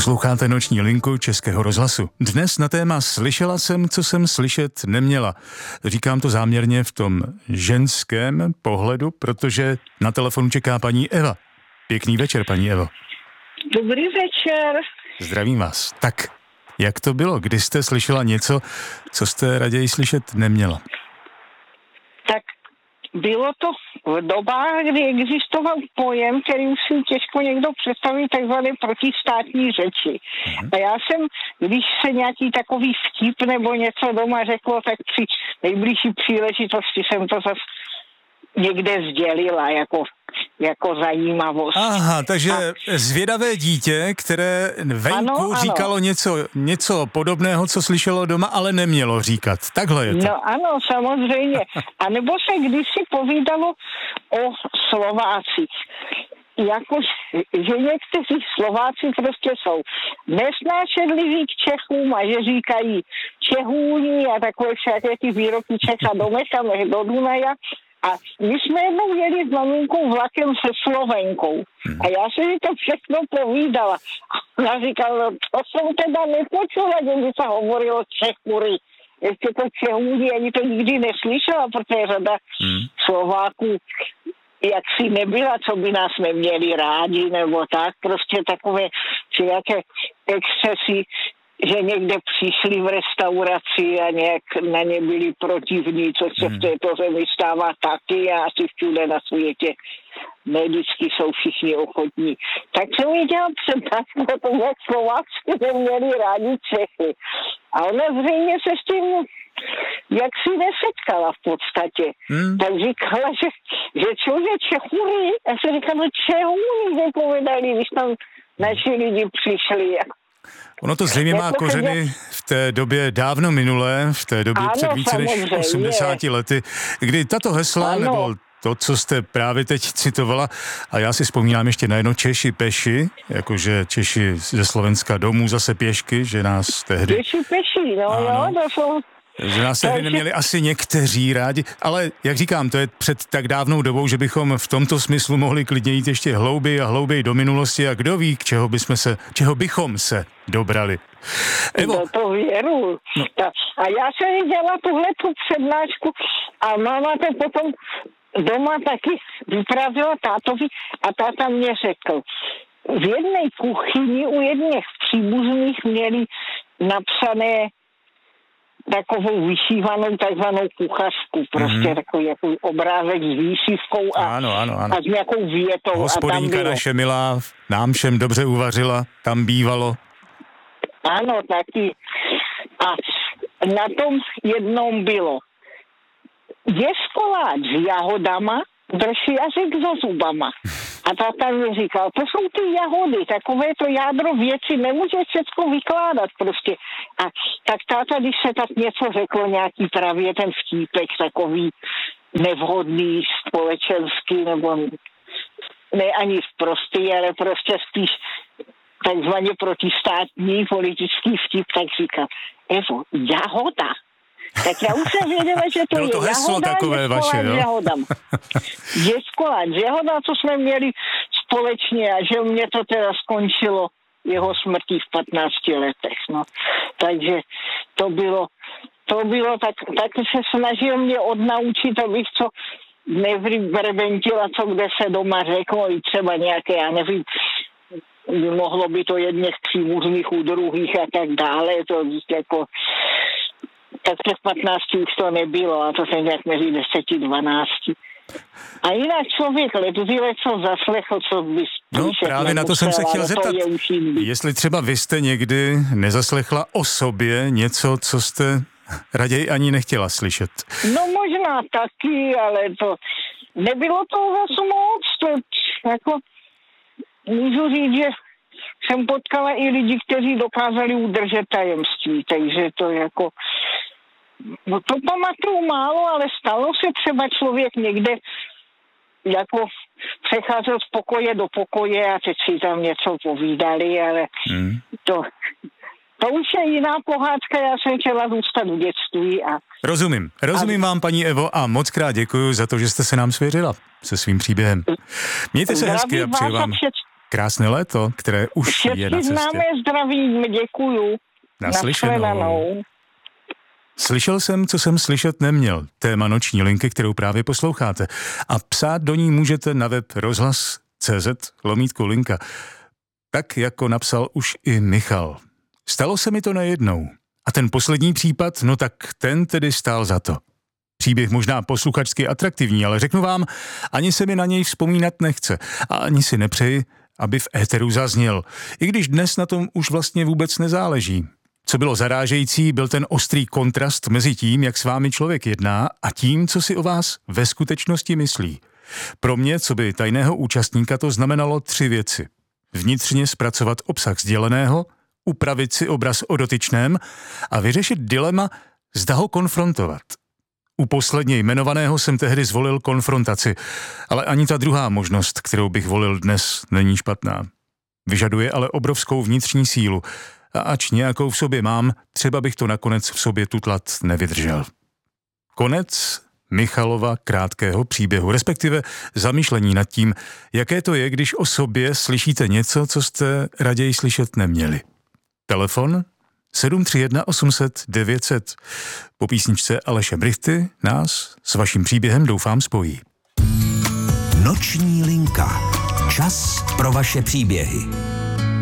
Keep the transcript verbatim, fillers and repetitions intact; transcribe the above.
Posloucháte Noční linku Českého rozhlasu. Dnes na téma Slyšela jsem, co jsem slyšet neměla. Říkám to záměrně v tom ženském pohledu, protože na telefonu čeká paní Eva. Pěkný večer, paní Evo. Dobrý večer. Zdravím vás. Tak, jak to bylo? Kdy jste slyšela něco, co jste raději slyšet neměla? Tak bylo to v dobách, kdy existoval pojem, který už si těžko někdo představí, takzvané protistátní řeči. Mm-hmm. A já jsem, když se nějaký takový vtip nebo něco doma řeklo, tak při nejbližší příležitosti jsem to zase někde sdělila jako, jako zajímavost. Aha, takže a... zvědavé dítě, které venku ano, ano. říkalo něco, něco podobného, co slyšelo doma, ale nemělo říkat. Takhle je to. No ano, samozřejmě. A nebo se kdysi povídalo o Slovácích. Jako, že někteří Slováci prostě jsou nesnášedliví k Čechům a že říkají Čehůni a takové všaké ty výroky Čech a domechamech do Dunaja. A my jsme jednou jeli s maminkou vlakem se Slovenkou. A já se mi to všechno povídala. A ona říkala, no to jsem teda nepočula, že by se hovorilo Čechury. Ještě to Čehůni, ani to nikdy neslyšela, protože řada hmm. Slováků jaksi nebyla, co by nás neměli rádi, nebo tak. Prostě takové všelijaké excesy, že někde přišli v restauraci a nějak na ně byli protivní, což se v této zemi stává taky a asi všude na světě. Ne vždycky jsou všichni ochotní. Tak jsem mi dělal představku, jak Slováci neměli rádi Čechy. A ona zřejmě se s tím jak si nesetkala v podstatě. Hmm. Tak říkala, že, že člověk Čechury, a se říkala, no Čehůni nepovedali, když tam naši lidi přišli. Ono to zřejmě má kořeny v té době dávno minulé, v té době ano, před více než osmdesáti lety, kdy tato hesla, ano. nebo to, co jste právě teď citovala, a já si vzpomínám ještě na jedno Češi peši, jakože Češi ze Slovenska domů zase pěšky, že nás tehdy... Češi peši, no ano. jo, to jsou... Že nás tehdy neměli asi někteří rádi, ale jak říkám, to je před tak dávnou dobou, že bychom v tomto smyslu mohli klidně jít ještě hlouběji a hlouběji do minulosti a kdo ví, k čeho, bychom se, čeho bychom se dobrali. Evo. No to věru. No. A já jsem dělala tuhletu přednášku a máma to potom doma taky vyprávěla tátovi a táta mě řekl, v jedné kuchyni u jedných příbuzných měli napsané takovou vyšívanou takzvanou kuchařku, prostě mm-hmm. takový jako obrázek s výšivkou a, ano, ano, ano. a s nějakou větou. Hospodínka naše milá nám všem dobře uvařila, tam bývalo. Ano, taky. A na tom jednom bylo je koláč s jahodama, drž jazyk za zubama. A táta mi říkal, to jsou ty jahody, takové to jádro věci, nemůže všechno vykládat prostě. A tak táta, když se tak něco řeklo, nějaký právě ten vtípek takový nevhodný, společenský, nebo ne ani prostý, ale prostě spíš takzvaně protistátní politický vtip, tak říkal, Evo, jahoda. Tak já už jsem věděla, že to bylo je to heslo jahoda, takové vaše, jo? Je skoláč z jahoda, co jsme měli společně a že mě to teda skončilo jeho smrtí v patnácti letech, no. Takže to bylo, to bylo tak, tak se snažil mě odnaučit, abych co nevrbentila, co kde se doma řeklo, i třeba nějaké, já nevím, mohlo by to jedných příbuzných u druhých a tak dále, to jako... Tak těch patnácti už to nebylo a to jsem nějak mezi deseti, dvanácti. A jinak člověk ledvile co zaslechl, co by No právě na to jsem se chtěl zeptat, jestli třeba vy jste někdy nezaslechla o sobě něco, co jste raději ani nechtěla slyšet. No možná taky, ale to nebylo to zase moc, to jako můžu říct, že jsem potkala i lidi, kteří dokázali udržet tajemství, takže to jako no to pamatuju málo, ale stalo se třeba člověk někde jako přecházel z pokoje do pokoje a teď si tam něco povídali, ale hmm. to, to už je jiná pohádka, já jsem chtěla zůstat v dětství. A, rozumím, rozumím a... vám, paní Evo, a moc krát děkuji za to, že jste se nám svěřila se svým příběhem. Mějte se hezky a přeji vám krásné léto, které už je na cestě. Známe, zdravím, děkuju. Naslyšenou. Slyšel jsem, co jsem slyšet neměl. Téma noční linky, kterou právě posloucháte. A psát do ní můžete na web rozhlas tečka cé zet lomítko linka. Tak, jako napsal už i Michal. Stalo se mi to nejednou. A ten poslední případ, no tak ten tedy stál za to. Příběh možná posluchačsky atraktivní, ale řeknu vám, ani se mi na něj vzpomínat nechce. A ani si nepřeji, aby v éteru zazněl. I když dnes na tom už vlastně vůbec nezáleží. Co bylo zarážející, byl ten ostrý kontrast mezi tím, jak s vámi člověk jedná, a tím, co si o vás ve skutečnosti myslí. Pro mě, co by tajného účastníka, to znamenalo tři věci. Vnitřně zpracovat obsah sděleného, upravit si obraz o dotyčném a vyřešit dilema, zda ho konfrontovat. U posledně jmenovaného jsem tehdy zvolil konfrontaci, ale ani ta druhá možnost, kterou bych volil dnes, není špatná. Vyžaduje ale obrovskou vnitřní sílu a ač nějakou v sobě mám, třeba bych to nakonec v sobě tutlat nevydržel. Konec Michalova krátkého příběhu, respektive zamýšlení nad tím, jaké to je, když o sobě slyšíte něco, co jste raději slyšet neměli. Telefon sedm tři jedna osm set devět set. Po písničce Aleše Brychty nás s vaším příběhem doufám spojí. Noční linka. Čas pro vaše příběhy.